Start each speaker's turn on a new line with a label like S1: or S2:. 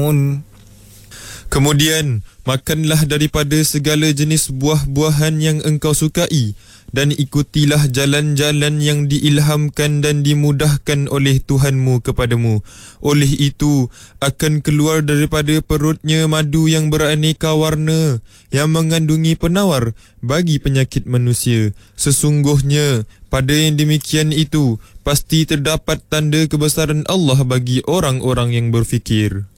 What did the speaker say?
S1: يعلمون.
S2: Kemudian, makanlah daripada segala jenis buah-buahan yang engkau sukai dan ikutilah jalan-jalan yang diilhamkan dan dimudahkan oleh Tuhanmu kepadamu. Oleh itu, akan keluar daripada perutnya madu yang beraneka warna yang mengandungi penawar bagi penyakit manusia. Sesungguhnya, pada yang demikian itu, pasti terdapat tanda kebesaran Allah bagi orang-orang yang berfikir.